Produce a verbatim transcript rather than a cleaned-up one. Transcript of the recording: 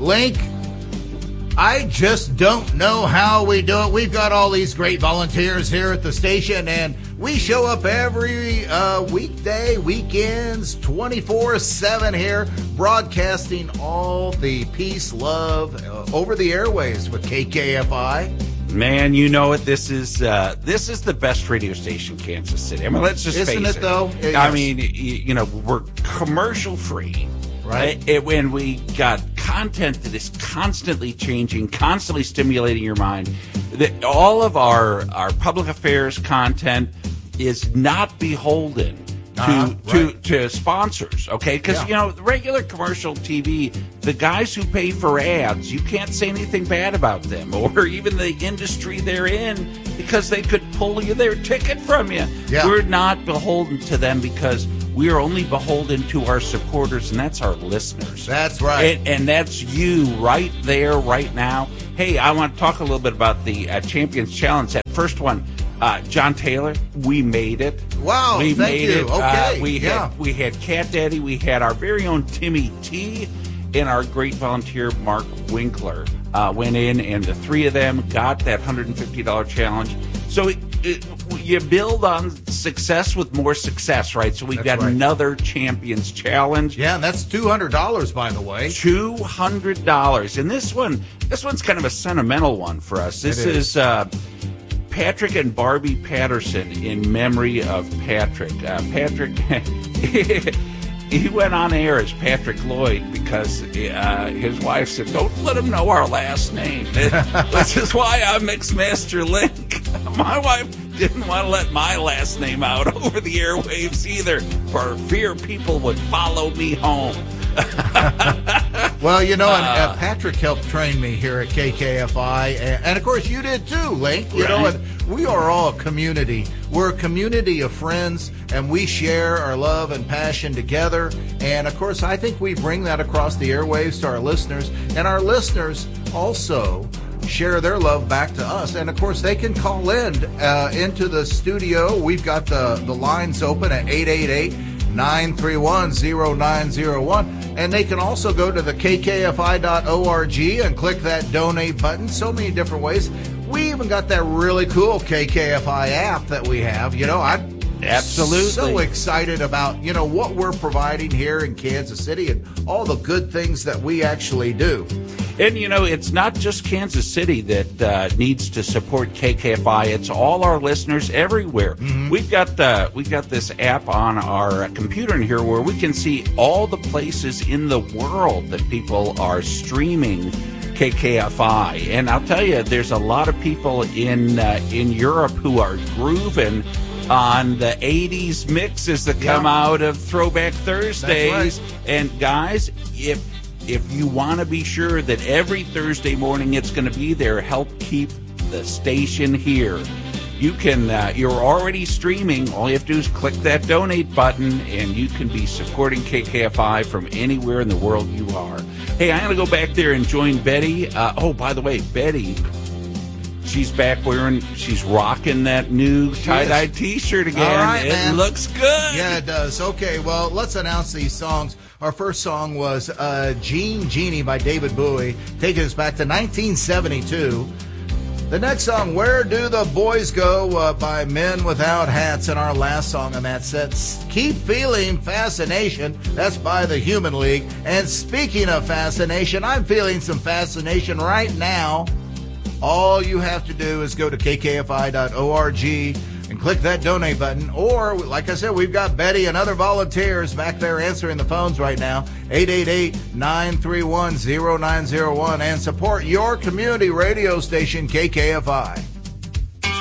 Link, I just don't know how we do it. We've got all these great volunteers here at the station, and we show up every uh, weekday, weekends, twenty-four seven here, broadcasting all the peace, love uh, over the airwaves with K K F I. Man, you know it. This is uh, this is the best radio station in Kansas City. I mean, let's just Isn't face it, it. though? It I is. mean, you, you know, we're commercial free. Right. It, when we got content that is constantly changing, constantly stimulating your mind, that all of our, our public affairs content is not beholden to Uh-huh, to, right. to sponsors, okay? Because, Yeah. you know, the regular commercial T V, the guys who pay for ads, you can't say anything bad about them or even the industry they're in because they could pull you their ticket from you. Yeah. We're not beholden to them because we are only beholden to our supporters, and that's our listeners. That's right. And, and that's you right there, right now. Hey, I want to talk a little bit about the uh, Champions Challenge. That first one, uh, John Taylor, we made it. Wow, we thank made you. it. Okay, Uh, we, yeah. had, we had Cat Daddy, we had our very own Timmy T, and our great volunteer, Mark Winkler, uh, went in, and the three of them got that one hundred fifty dollars challenge. So it, it, you build on success with more success, right? So we've That's got right. another Champions Challenge. Yeah, and that's two hundred dollars, by the way. two hundred dollars. And this one, this one's kind of a sentimental one for us. This It is. is uh, Patrick and Barbie Patterson in memory of Patrick. Uh, Patrick, he went on air as Patrick Lloyd because uh, his wife said, "Don't let him know our last name." This is why I'm Mixmaster Link. My wife didn't want to let my last name out over the airwaves either, for fear people would follow me home. Well, you know, and uh, Patrick helped train me here at K K F I, and, and of course you did too, Link. You know, Right. and we are all a community. We're a community of friends, and we share our love and passion together. And of course, I think we bring that across the airwaves to our listeners, and our listeners also share their love back to us. And of course, they can call in uh, into the studio. We've got the, the lines open at eight eight eight, nine three one, zero nine zero one. And they can also go to the K K F I dot org and click that donate button. So many different ways. We even got that really cool K K F I app that we have. You know, I'm Absolutely. so excited about, you know, what we're providing here in Kansas City and all the good things that we actually do. And, you know, it's not just Kansas City that uh, needs to support K K F I. It's all our listeners everywhere. Mm-hmm. We've got uh, we've got this app on our computer in here where we can see all the places in the world that people are streaming K K F I. And I'll tell you, there's a lot of people in uh, in Europe who are grooving on the eighties mixes that come Yeah. out of Throwback Thursdays. That's right. And guys, if If you want to be sure that every Thursday morning it's going to be there, help keep the station here. You can, uh, you're already streaming. All you have to do is click that donate button, and you can be supporting K K F I from anywhere in the world you are. Hey, I'm going to go back there and join Betty. Uh, oh, by the way, Betty, she's back wearing, she's rocking that new tie-dye T-shirt again. All right, it man. looks good. Yeah, it does. Okay, well, let's announce these songs. Our first song was uh, Jean Genie by David Bowie, taking us back to nineteen seventy-two. The next song, Where Do the Boys Go, uh, by Men Without Hats. And our last song on that set, Keep Feeling Fascination. That's by the Human League. And speaking of fascination, I'm feeling some fascination right now. All you have to do is go to K K F I dot org and click that donate button. Or, like I said, we've got Betty and other volunteers back there answering the phones right now. eight eight eight, nine three one, zero nine zero one. And support your community radio station, K K F I.